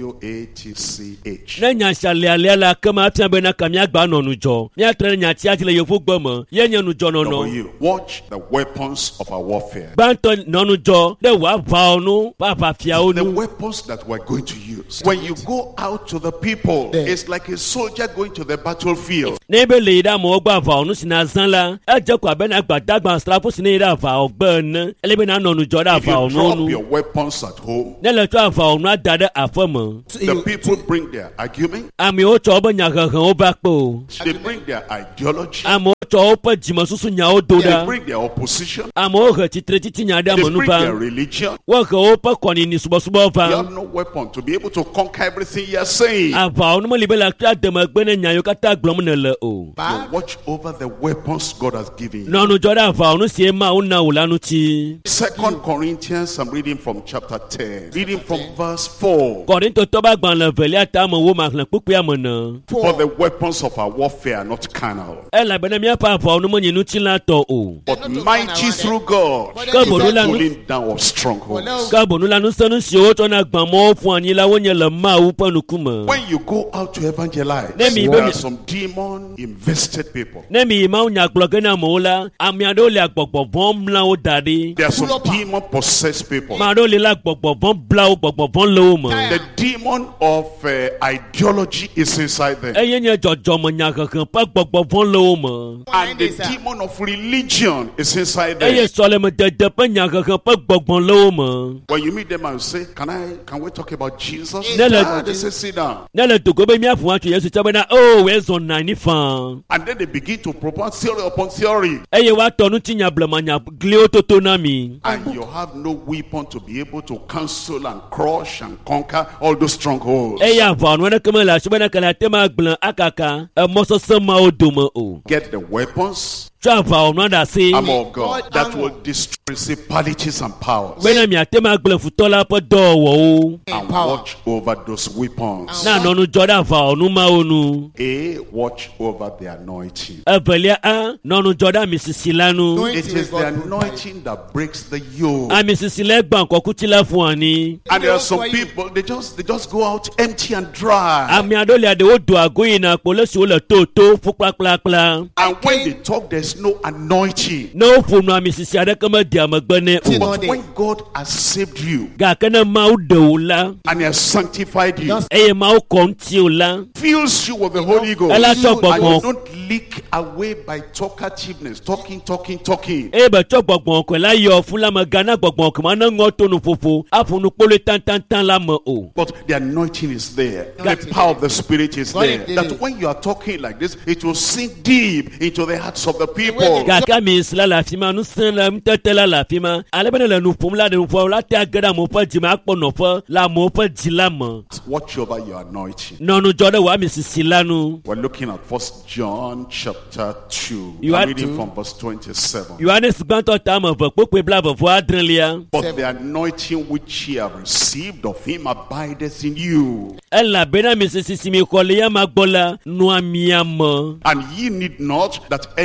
WATCH. Na nya shale ale la kama afia be na kamia gba no nujo. Mi atre nya ti atile yofu gbomo. Ye nya nujo no no. W. Watch the weapons of our warfare. Banto no nujo de wa va onu papa fia The onu. weapons that we're going to use. When you go out to the people, it's like a soldier going to the battlefield. Nebe le da mo gba va onu sina zan la. E je kwa be na gba dagba strafu sina da va ogben. Elebe na no nujo da If va you onu drop nu. your weapons at home, Ne le to va onu adade afomo. the people bring their argument, Ami o cho bo nya gangan o ba po. they bring their ideology, Amo cho o pa jimo susu nya o do they da. bring their opposition, Amo he titre titi nya da they mo nu bring their pa. religion. Wo ke o pa koni ni subo subo You fa. have no weapon to be able to conquer everything you're saying. Ava onu mo libe la kra de mo gbe ne nya yo kata glom ne le o. You watch over the weapons God has given you. No nu jo da ava onu sie ma o na o la nu ti. 2 Corinthians, I'm reading from chapter 10, reading from verse 4. Korinto to ba gban le veli ata mo wo ma hlan pupu ya mo na. For the weapons of our warfare are not carnal, E la be na mi pa ava onu mo nyinu ti la to o. but mighty through God, Ka bonu la nu pulling down of strongholds. ka bonu la nu sanu si o to na gban mo fun ani la wo nye le ma u panu kuma. When you go out to evangelize, Let me- there are some demon invested people. Ne mi ma o nya gbloge na mo la, ami ado le agbogbo von mla o dade. There are some demon possessed people. Ma do le la gbogbo von bla o gbogbo von lo mo. The demon of ideology is inside them. Eye nye jojo mo nya kankan pa gbogbo von lo mo. And the demon of religion is inside Eye them. sole mo dede pa nya kankan pa gbogbo lo mo. When you meet them and say, can we talk about Jesus? Nele- They say, sit down. Ne le to go be mi afu atu Yesu chabe na o we zo na ni fan. And then they begin to propose theory upon theory. Eye wa to nu ti nya blema nya glio to to na mi. And you have no weapon to be able to cancel and crush and conquer all those strongholds. Eye ava nu na kama la shbe na kala tema gblan akaka e mo so sama o do mo o. Get the weapons, Twa ava nu da se. armor of God, that will destroy principalities and powers. Bena mi atema gblan futola po do wo o. And watch over those weapons. Na no nu joda ava onu ma onu. Watch over the anointing. Evelia a no nu joda misisilanu. It is the anointing that breaks the yoke. A misisile gban kokuti la fun ani. And there are some people, they just go out empty and dry. Ami adole ade o do agoyin na polisi o le to fukpakpakpla. And when they talk, there's no anointing. No funu amisisi ade kama di amagbene o. But when God has saved you Ga kana ma o de o la. and He has sanctified you, Eye ma o kon ti o la. fills you with the Holy Ghost, Ela to and you gbogbo. don't leak away by talkativeness, talking. E be to gbogbo ko la yo fun la ma gana gbogbo ko ma na ngo to nu fofo. Afunu polo tan la mo o. But the anointing is there. The power of the Spirit is there. That when you are talking like this, it will sink deep into the hearts of the people. Ga ka mi sla la fi ma nu sen la mtetela la fi ma. Ale bena la nu pom la de nu fo la te agada mo fa jima akpo no fo la mo fa jila mo. Watch over your anointing. No nu joda wa misisi lanu. We're looking at 1 John chapter 2. You I'm are reading to- from verse 27. Yohanes gbanto ta mo vo pope bla vo adrenlia. But the anointing which ye have received of Him abideth in you, Ela bena misisi mi ko le ya ma gbola nu amia mo. and ye need not that any man should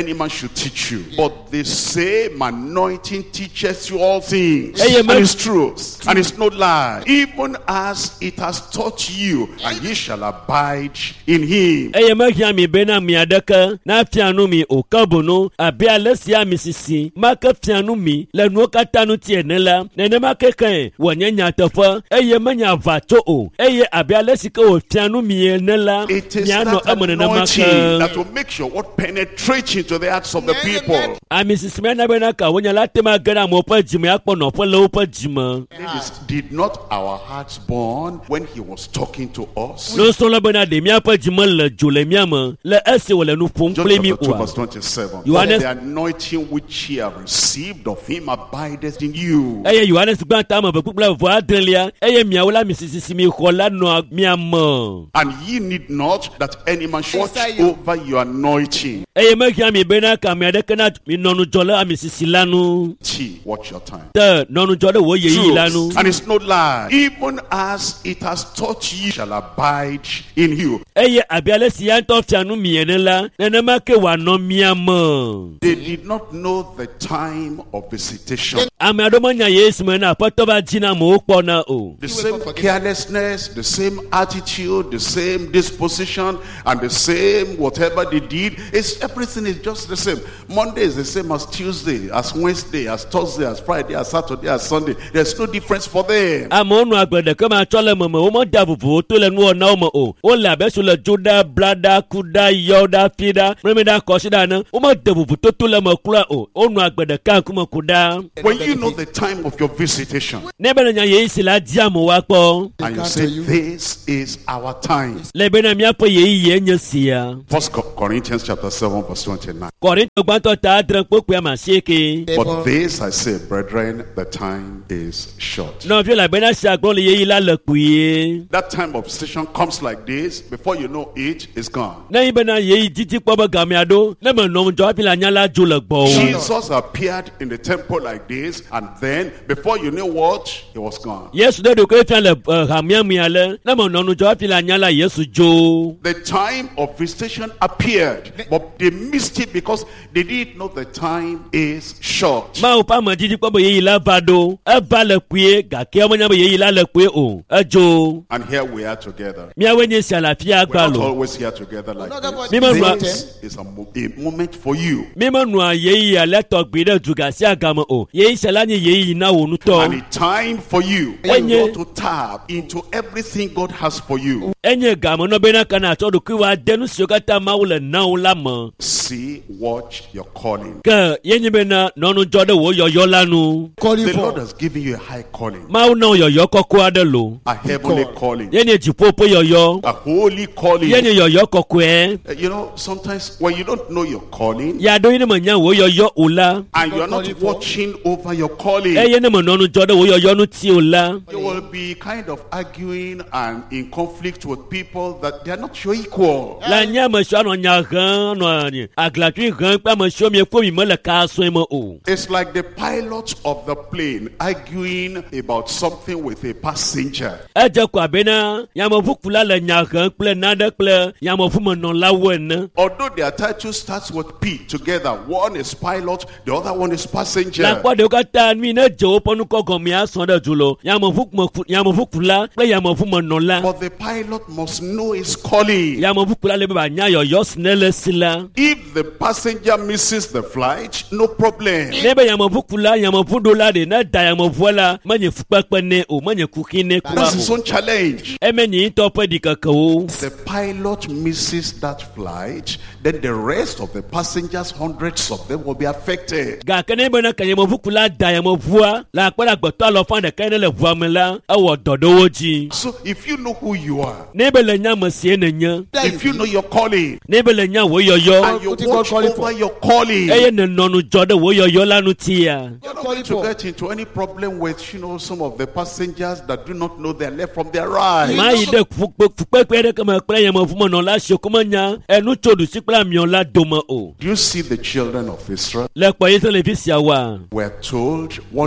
should teach you. But the same anointing teaches you all things. And it's truth. And it's no lie. Even as it has taught you, and ye shall abide in him. It is that anointing that will make sure what penetrates into the hearts of the people. Ladies, did not our hearts burn when he was talking to us? John chapter 2 verse 27. The anointing which ye have received of him abideth in you. And ye need not that any man should watch over your anointing. Watch your time. Truth. And it's no lie. Even as it has taught you, shall abide in you. They did not know the time of visitation. The same carelessness, the same attitude, the same disposition, and the same whatever they did, everything is just the same. Monday is the same as Tuesday, as Wednesday, as Thursday, as Friday, as Saturday, as Sunday. There's no difference for them. When you know the time of your visitation, and you say, this is our time. 1 Corinthians chapter 7 verse 29. But this I say, brethren, the time is short. That time of visitation comes like this. Before you know it, it's gone. Jesus appeared in the temple like this, and then before you know what, he was gone. The time of visitation appeared, but they missed it because they didn't know the time is short. And here we are together. We're not always here together like this. This is a moment for you. And a time for you when you want to tap into everything God has for you. See, watch your calling. The Lord has given you a high calling, a heavenly calling, a holy calling. You know, sometimes when you don't know your calling, and you are not watching over your calling, you will be kind of arguing and in conflict with people that they are not your equal. It's like the pilot of the plane arguing about something with a passenger. Although their title starts with P together, one is pilot, the other one is passenger. But the pilot must know his calling. If the passenger misses the flight, no problem. That's his own challenge. The pilot misses that flight, then the rest of the passengers, hundreds of them, will be affected. So if you know who you are, if you know your calling, and you watch over your calling, you're not going to get into any problem with, some of the passengers that do not know their left from their right. Do you see the children of Israel? We're told one day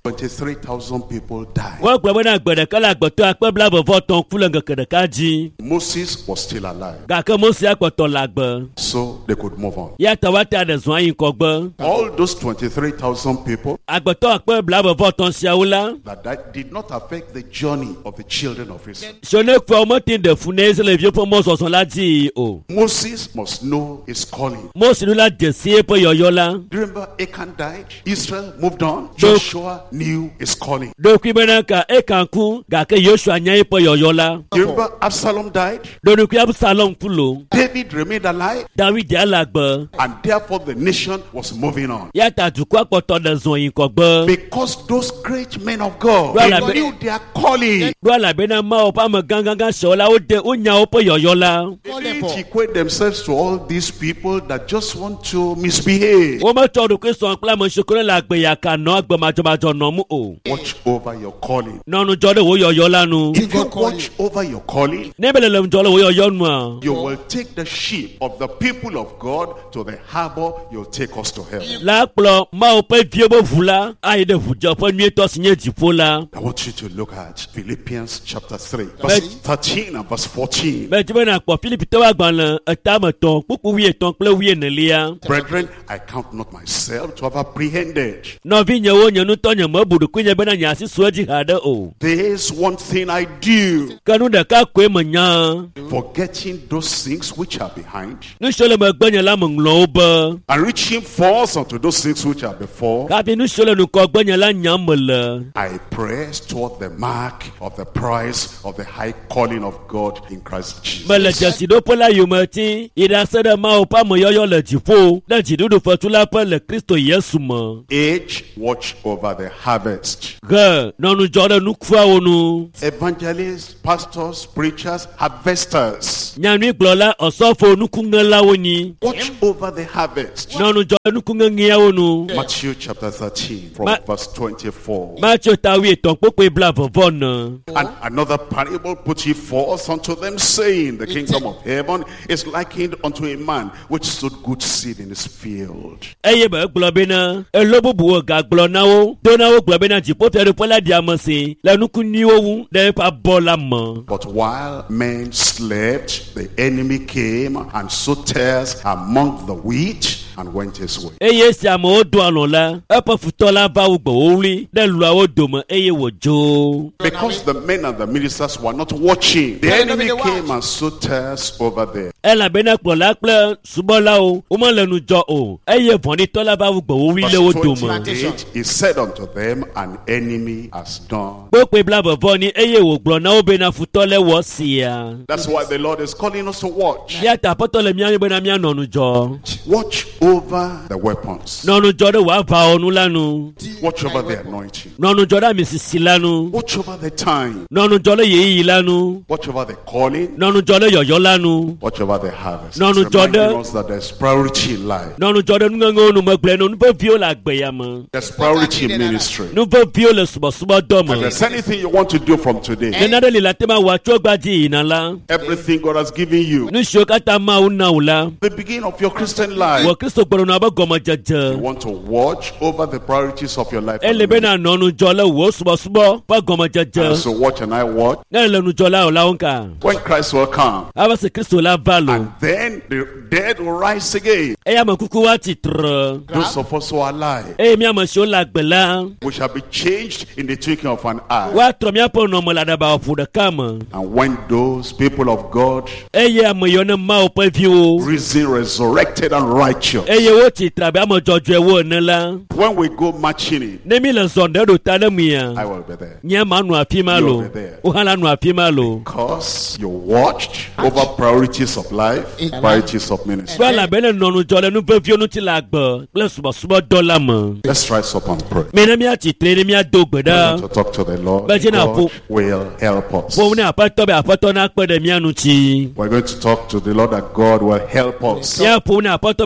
23,000 people died. wọ́n gbọ́ bẹ́ẹ̀ náà gbẹ̀dẹ̀ kálá àgbẹ̀tọ́ akpẹ́bílà bọ̀fọ́ tán kúlẹ̀ gẹ̀kẹ̀dẹ̀ ká jí. Moses was still alive, gàkẹ́ Mósè àgbẹ̀tọ̀ làgbẹ̀. so they could move on. yàtọ̀ wá tẹ àdẹ̀sùn ayé kọ gbọ́. All those 23,000 people àgbẹ̀tọ̀ akpẹ́bílà bọ̀fọ́ tán ṣiawo la. that died did not affect the journey of the children of Israel. sọ̀nẹ́ fẹ́ ọmọ tí ń dẹ̀ fún ní ẹsẹ̀ lè fi fún mọ́sọ̀sọ̀ láti o. Moses must know his calling. Mósè ló la dẹ̀sí pé yọ̀yọ́ la. Remember, Achan died, Israel moved on, Joshua knew his calling. dókì bẹ́ẹ̀ náà ka ẹ̀ kàn kú gàkẹ́ Yoshua nyẹ́ pé yọ̀yọ́ la. Remember, Absalom died, dókì Absalom kúlò. David remained alive, David jẹ́ àlàgbẹ̀. and therefore the nation was moving on. yàtọ̀ àdùkú àpọ̀tọ̀ dẹ̀sùn yìí kọ gbọ́. Because those great men of God, Well, they I bet- knew their calling. ló àlàbẹ̀ náà máa ọ̀pá àmọ̀ gángan sọ̀ la ó dé ó nyà ó pé yọ̀yọ́ la. They didn't equate themselves to all these people that just want to misbehave. wọ́n mọ̀ tọ́ ọdún pé sọ̀n pílà mọ̀ ṣokòrò la àgbẹ̀yà kà nọ́ àgbẹ̀màjọmàjọ nọ́ mú o. Watch over your calling. nọ́nu jọ́ de wo yọ̀yọ́ lanu. If you watch over your calling, níbẹ̀lẹ̀ lẹ́mu jọ́ de wo yọ̀yọ́ nu à. you will take the sheep of the people of God to the harbor. You'll take us to heaven. láàpọ̀ máa pẹ́ vie bó fu la àyè de fùjọ fún mi tọ́ sí yẹn jìfó la. I want you to look at Philippians chapter 3, verse 13 and verse 14. bẹ́ẹ̀ tí bẹ́ẹ̀ náà pọ̀ Philip tẹ́wọ́ àgbà lẹ̀ ẹ̀ta mọ̀ tán kúkú wíyẹ tán pẹ́lẹ́ wíyẹ nílẹ̀. Brethren, I count not myself to have apprehended. nọ́ọ̀fì yẹn wo yẹn nu tọ́ yẹn mọ́ bùdùkú yẹn bẹ́ẹ̀ náà yẹn àti sọ́ọ́jì hà dẹ́ o. There's one thing I do, kanu dẹ̀ ká kó e mọ̀ nyàn. forgetting those things which are behind, ní sọ́lẹ̀ mọ̀ gbẹ́ yẹn lámọ̀ ńlọ ó bẹ́. and reaching forth unto those things which are before. káfí ní sọ́lẹ̀ nu kọ́ gbẹ́ yẹn lá nyàn mọ̀ lẹ̀. I press toward the mark of the prize of the high calling of God in Christ Jesus. mẹlẹ jẹsi ɖo ƒe la yome ti ìdásẹ ɖe mawo ƒe ameyɔyɔ le dziƒo ɖe dziɖuɖu fetula ƒe le Kristo Yesu me. Age, watch over the harvest. Ge nɔnudzɔ ɖe nukuawo nu. Evangelists, pastors, preachers, harvesters, Nyanui gblɔla ɔsɔfo nukuŋelawo nyi. watch over the harvest. Nɔnudzɔ ɖe nukuŋeŋeawo nu. Matthew chapter 13 from verse 24. Matthew tawi etɔn kpokpe bla vɔvɔ ne. And another parable put he forth unto them, saying, the kingdom of heaven is likened unto a man which sowed good seed in his field. Eye be gblɔ bena elo bubuwo gagblɔ na wo do na wo gblɔ bena dziƒofiaɖoƒe la ɖi ame si le nukuniwo ŋu ɖe eƒe abɔ la me. But while men slept, the enemy came and sowed tares among the wheat and went his way. Eye esi amewo do alɔ la eƒe futɔ la va wo gbɔ wowli ɖe luawo dome eye wòdzo. Because the men and the ministers were not watching, the enemy came and sowed tares over there. Elabena kplɔla kple subɔlawo womele nu dzɔ o eye vɔ̃ɖitɔ la va wo gbɔ wowli Verse le wo dome. 28, he said unto them, an enemy has done. Kpokpe bla vɔvɔ ni eye wògblɔ na wo bena futɔ le wɔ sia. That's why the Lord is calling us to watch. Bia ta aƒetɔ le mía bena míanɔ nu dzɔ. Watch over the weapons. Nɔ nu dzɔ ɖe wò aʋawɔnu la nu. Watch over the anointing. Nɔ nu dzɔ ɖe ami sisi la nu. Watch over the time. Nɔ nu dzɔ ɖe yeyiyi la nu. Watch over the calling. Nɔ nu dzɔ ɖe yɔyɔ la nu. Watch over the harvest. No, no, It's reminding Jordan. us that there's priority in life. Nɔ nu dzɔ ɖe nuŋeŋewo nu megblẽ no nuveviwo le agbeya me. There's priority in ministry. Nuveviwo le subɔsubɔ dɔ If me. there's anything you want to do from today, Nena ɖe li la tema wòa tso gbadzi yina la. everything God has given you, Nu siwo katã Mawu na wò la. the beginning of your Christian life, Wɔ Kristo gbɔɖɔna be you gɔmedzedze. want to watch over the priorities of your life. Ele bena nɔ nu dzɔ le wò subɔsubɔ ƒe gɔmedzedze. So watch and I watch. Ne le nu dzɔ la o la wo ŋka. When Christ will come, Ava se Kristo la va lo. and then the dead will rise again. Eye ame kuku wa tsitre. Those of us who are alive, Eye mi ame siwo le agbe la. we shall be changed in the twinkling of an eye. Woatrɔ míaƒe nɔme le aɖaba ƒo ɖeka me. And when those people of God, Eye ame yiwo ne Mawu ƒe viwo. risen, resurrected, and righteous, Eye wo tsitre abe ame dzɔdzɔewo ene la. when we go marching in, Ne mi le zɔ ɖe ɖo ta ɖe mia. I will be there. Nye ma nu afi ma lo. Wo hã la nu afi ma lo. Because you watched over priorities of life, priorities of ministry. Fue elabena nɔnu dzɔ le nuveviwo ŋuti le agbe kple subɔsubɔ dɔ la me. Let's rise up and pray. Mi ne míatsitre ne míado gbe We ɖa. want to talk to the Lord. But you know, God will help us. Ƒom ne aƒetɔ be aƒetɔ nakpe ɖe mía ŋuti. We're going to talk to the Lord that God will help us. Míaƒom ne aƒetɔ be aƒetɔ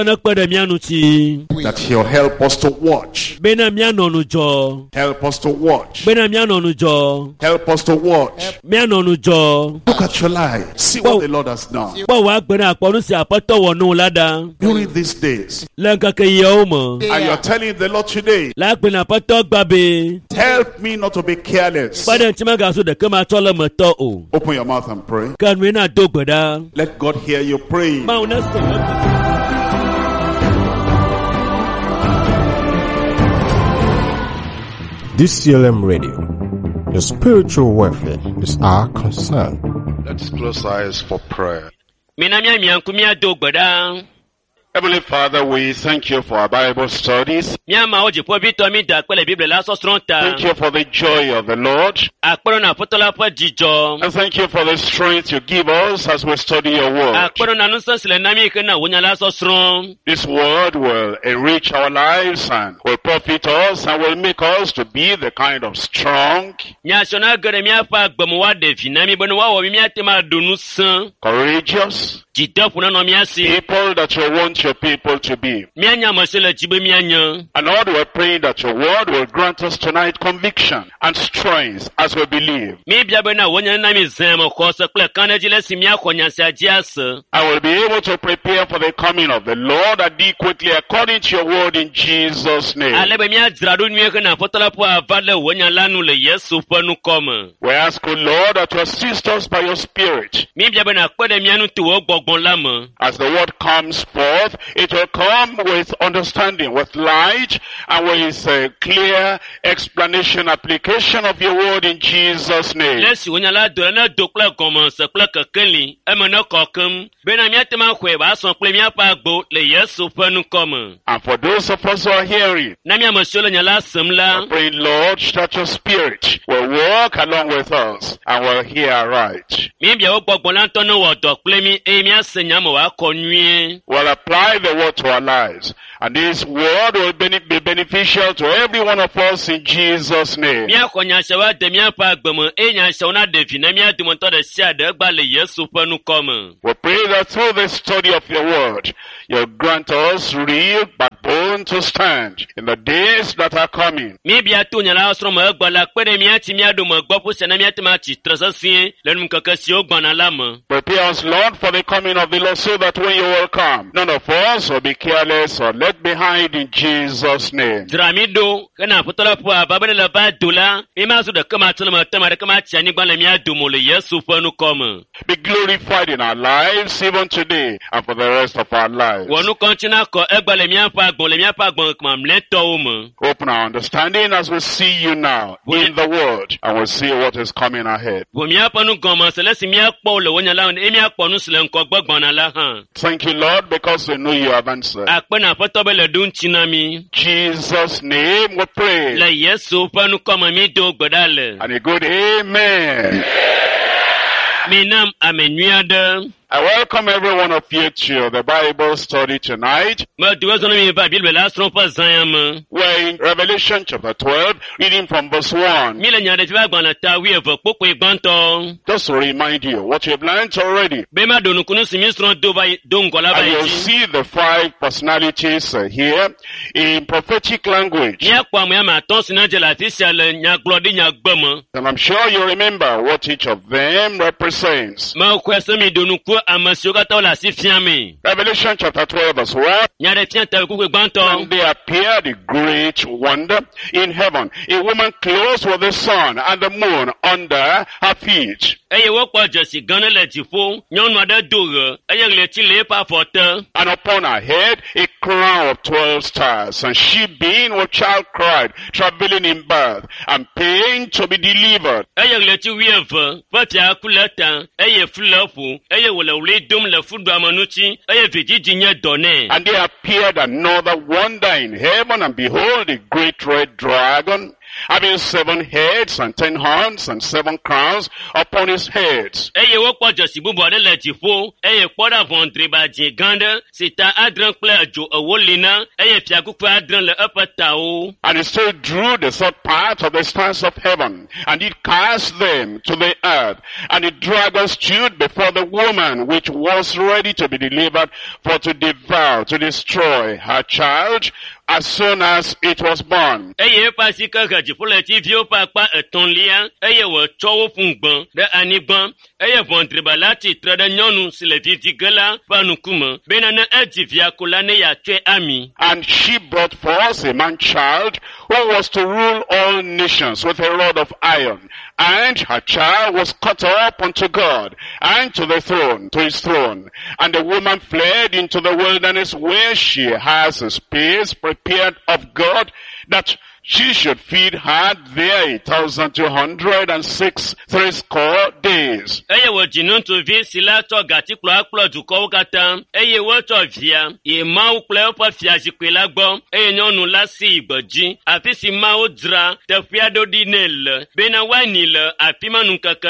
na kpede mianu chi. That he'll help us to watch. Bena miano nujo. Help us to watch. Bena miano nujo. Help us to watch. Miano nujo. Look at your life. See what the Lord has done. Ba wa gbena akponu si apoto wonu lada. During these days. Lenka ke yomo. And you're telling the Lord today. La gbena apoto gbabe. Help me not to be careless. Bada ntima ga so de kema tole meto o. Open your mouth and pray. Kan we na do gbeda. Let God hear you praying. Ma una so. DCLM Radio. Your spiritual welfare is our concern. Let's close our eyes for prayer. Minamia miankumia do gbeda. Heavenly Father, we thank you for our Bible studies. Thank you for the joy of the Lord. And thank you for the strength you give us as we study your word. This word will enrich our lives and will profit us and will make us to be the kind of strong, courageous people that you want your people to be. And Lord, we're praying that your word will grant us tonight conviction and strength as we believe. I will be able to prepare for the coming of the Lord adequately according to your word in Jesus' name. We ask, O Lord, that you assist us by your Spirit. As the word comes forth, it will come with understanding, with light, and with a clear explanation, application of your word in Jesus' name. And for those of us who are hearing, we're praying, Lord, that your Spirit will walk along with us and will hear right. We'll apply the word to our lives. And this word will be beneficial to every one of us in Jesus' name. We pray that through the study of your word, you'll grant us real backbone to stand in the days that are coming. Prepare us, Lord, for the coming of the Lord, so that when you will come, none of us will be careless or left behind in Jesus' name. Be glorified in our lives even today and for the rest of our lives. Open our understanding as we see you now in the word, and we'll see what is coming ahead. Thank you, Lord, because we know you have answered. In Jesus' name we pray. And a good amen. I welcome every one of you to the Bible study tonight. We're in Revelation chapter 12, reading from verse 1. Just to remind you what you've learned already. And you'll see the 5 personalities here in prophetic language. And I'm sure you remember what each of them represents. Revelation chapter 12 verse 1. And there appeared a great wonder in heaven, a woman clothed with the sun and the moon under her feet. And upon her head a crown of 12 stars. And she, being with child, cried, travailing in birth, and pain to be delivered. And there appeared another wonder in heaven, and behold, a great red dragon, having 7 heads and 10 horns and 7 crowns upon his heads. Eye wo kpɔdzɔ si bubu aɖe le dziƒo, eye kpɔɖa vɔndriba dzĩ gã ɖe si ta adre kple edzo ewo li na, eye fiakuku adre le eƒe tawo. And he still drew the third part of the stars of heaven, and he cast them to the earth. And the dragon stood before the woman, which was ready to be delivered, for to devour, to destroy her child, as soon as it was born. Eye eƒe asi ke he dziƒo le tsiviwo ƒe akpa etɔ̃lia, eye wòtsɔ wo ƒu gbɔ̃ ɖe anyigba, eye vɔndriba la tsitre ɖe nyɔnu si le vivi ge la ƒe ŋkume, bena ne edzi via ko la ne yeatsɔe ami. And she brought forth a man-child, who was to rule all nations with a rod of iron. And her child was caught up unto God, and to the throne, to his throne. And the woman fled into the wilderness, where she has a space prepared of God, that she should feed her there 1,206 threescore days. Eye wòdzi ŋutsuvi si la tsɔ gatikplɔ akplɔ dukɔwo katã, eye wotsɔ via yi Mawu kple eƒe fiazikpui la gbɔ, eye nyɔnu la si gbedzi, afi si Mawu dzra teƒea ɖo ɖi nɛ le, bena woanyi le afi ma ŋkeke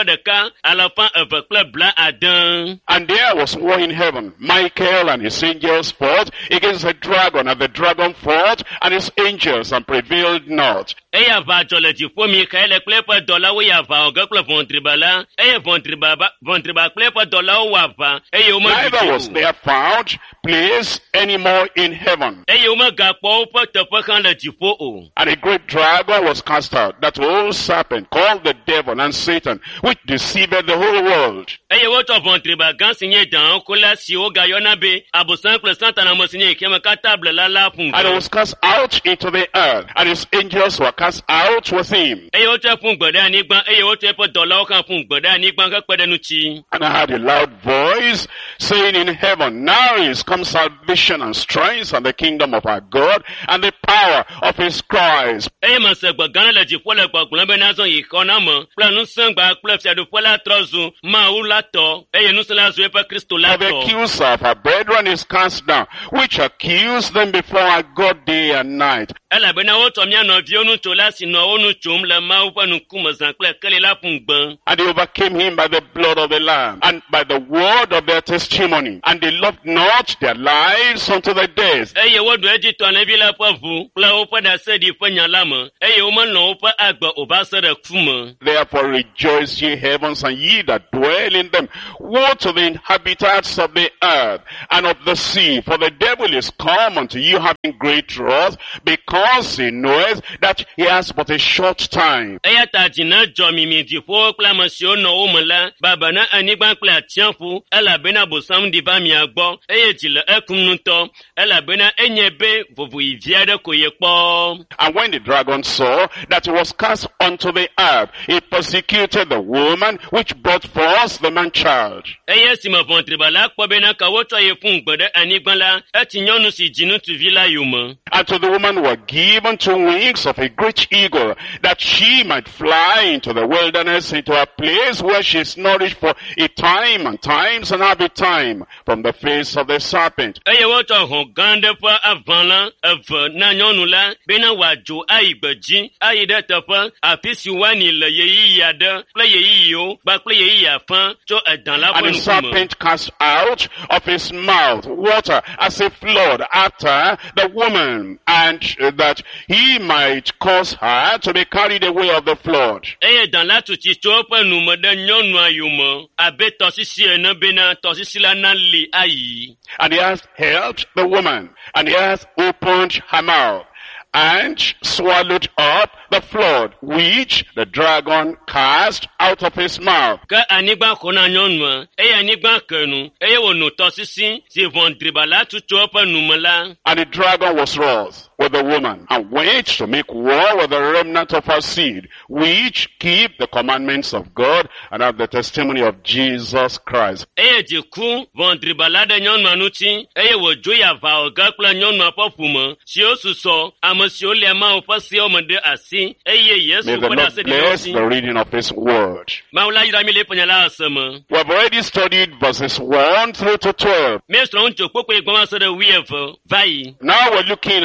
1,260. And there was war in heaven. Michael and his angels fought against the dragon, and the dragon fought and his angels, and prevailed not. Eye aʋadzɔ le dziƒo Mikael kple eƒe dɔlawo yi aʋa wɔ ge kple vɔndriba la, eye vɔndriba kple eƒe dɔlawo wɔ aʋa, eye Neither was there found place any more in heaven. Eye womegakpɔ woƒe teƒe hã le dziƒo o. And a great dragon was cast out, that old serpent called the devil and Satan, which deceived the whole world. Eye wotsɔ vɔndriba gã si nye dãŋɔkola si wogayɔna be Abosam kple Satana me si nye xieme katã ble la ƒu. And he was cast out into the earth, and his angels were cast out with him. Eye wotsɔe ƒu gbe ɖe anyigba, eye wotsɔ eƒe dɔlawo hã ƒu gbe ɖe anyigba hekpe ɖe nu tsi. And I heard a loud voice saying in heaven, now is come salvation and strength and the kingdom of our God and the power of his Christ. Eye mese gbe gã le dziƒo le gbɔgblɔm be nazɔ yi xɔna me kple ŋusẽgba kple fiaɖuƒe la trɔ zu Mawu la tɔ, eye ŋusẽ la zu eƒe Kristo la For the tɔ. accuser of our brethren is cast down, which accused them before our God day and night. Elabena wotsɔ mía nɔviwo nu tso la si nɔ wo nu tsom le Mawu ƒe ŋkume zã kple keli la ƒu gbẽ. And they overcame him by the blood of the Lamb, and by the word of their testimony. And they loved not their lives unto the death. Eye woɖu edzi tɔnɛvi la ƒe ʋu kple woƒe ɖaseɖi ƒe nya la me, eye womelɔ woƒe agbe o va se ɖe ku me. Therefore rejoice ye heavens, and ye that dwell in them. Woe to the inhabitants of the earth and of the sea, for the devil is come unto you having great wrath, because he knoweth that he has but a short time. Eya ta dzi ne dzɔ mimi dziƒowo kple ame siwo nɔ wo me la, baba na anyigba kple atsiaƒu, elabena Bosam ɖi va mia gbɔ, eye dzi le ekum ŋutɔ, elabena enye be vovoyivi aɖe ko ye kpɔ. And when the dragon saw that he was cast unto the earth, he persecuted the woman which brought forth the man-child. Eye esime vɔndriba la kpɔ bena ka wotsɔ ye ƒu gbe ɖe anyigba la, eti nyɔnu si dzi ŋutsuvi la yome. And to the woman were given 2 wings of a great eagle, that she might fly into the wilderness, into a place where she is nourished for a time and times and half a time from the face of the serpent. Eye wotsɔ hɔ̃ gã ɖe ƒe aʋala eve na nyɔnu la, bena wòadzo ayi gbedzi, ayi ɖe teƒe afi si woanyi le yeyiyi aɖe kple yeyiyiwo kpakple yeyiyi afã tso edã la And ƒe the ŋkume. serpent cast out of his mouth water as a flood after the woman, and that he might cause her to be carried away of the flood. Eye dã la tu tsi tso eƒe nu me ɖe nyɔnua yome abe tɔsisi ene bena tɔsisi la nali ayi. And the earth helped the woman, and the earth opened her mouth, and swallowed up the flood which the dragon cast out of his mouth. Ke anyigba xɔ na nyɔnua, eye anyigba ke nu, eye wòno tɔsisi si vɔndriba la tu tso eƒe nu me la. And the dragon was wroth with the woman, and went to make war with the remnant of her seed, which keep the commandments of God and have the testimony of Jesus Christ. Eye dzi ku vɔndriba la ɖe nyɔnua ŋuti, eye wòdzo yi aʋa wɔ ge kple nyɔnua ƒe ƒume, siwo susɔ, ame siwo lia Mawu ƒe seawo me ɖe asi, eye Yesu May the ƒe Lord ɖaseɖiɖewo bless si. the reading of His word. Mawu la yra mi le eƒe nya la ase me. We have already studied verses 1 through to 12. Míesrɔ̃ ŋutso kpokpo yi gbɔma se ɖe 12 va yi. Now we're looking at verses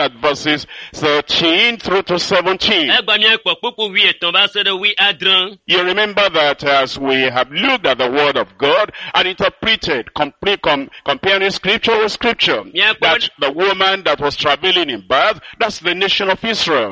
verses 13 through to 17. You remember that as we have looked at the word of God and interpreted, comparing scripture with scripture, that the woman that was travailing in birth, that's the nation of Israel.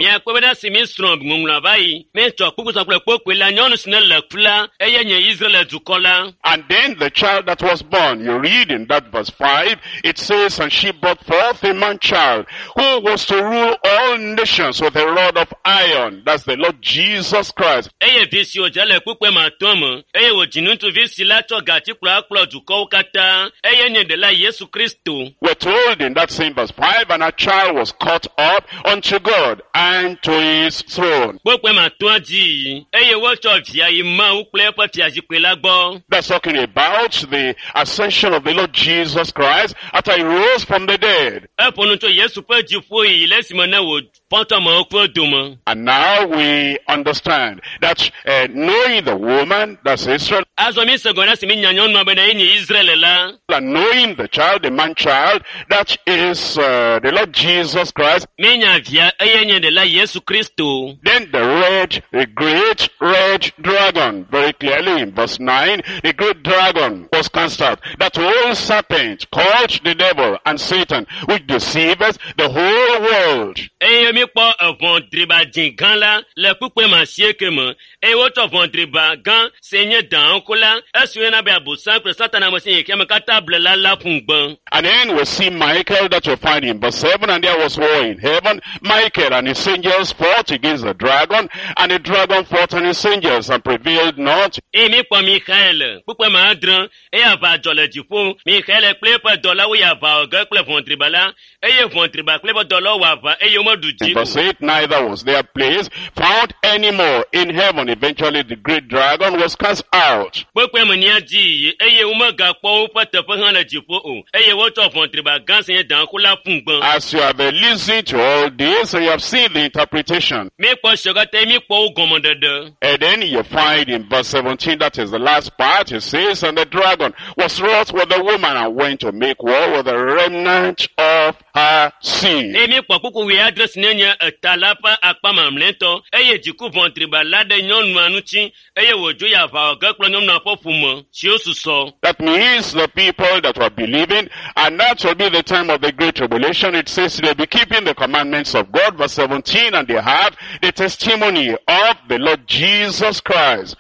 And then the child that was born, you read in that verse 5, it says, and she brought forth a man child, who was to rule all nations with a rod of iron. That's the Lord Jesus Christ. We're told in that same verse 5, and a child was caught up unto God and to his throne. That's talking about the ascension of the Lord Jesus Christ after he rose from the dead. And now we understand that knowing the woman, that's Israel, and knowing the child, the man child, that is the Lord Jesus Christ. Then the great red dragon, very clearly in verse 9, the great dragon was cast out. That old serpent called the devil and Satan, which deceiveth the whole world. And then we see Michael that you find in verse 7, and there was war in heaven. Michael and his angels fought against the dragon, and the dragon fought and his angels and prevailed not. In verse 8, neither was their place found anymore in heaven. Eventually the great dragon was cast out. As you have listened to all this, you have seen the interpretation. And then you find in verse 17, that is the last part, it says, and the dragon was wroth with the woman and went to make war with the remnant of her seed. That means the people that were believing, and that will be the time of the Great Tribulation. It says they'll be keeping the commandments of God, verse 17, and they have the testimony of the Lord Jesus Christ.